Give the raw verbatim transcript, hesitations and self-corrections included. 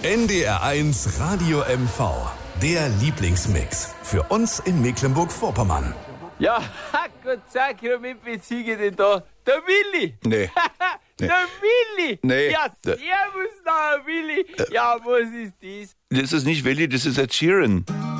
N D R eins Radio M V. Der Lieblingsmix. Für uns in Mecklenburg-Vorpommern. Ja, Gott sei Dank, mit beziehe denn da? Der Willi! Nee. Nee. Der Willi! Nee. Ja, servus, na, Willi! Ja, was ist das? Das ist nicht Willi, das ist Ed Sheeran.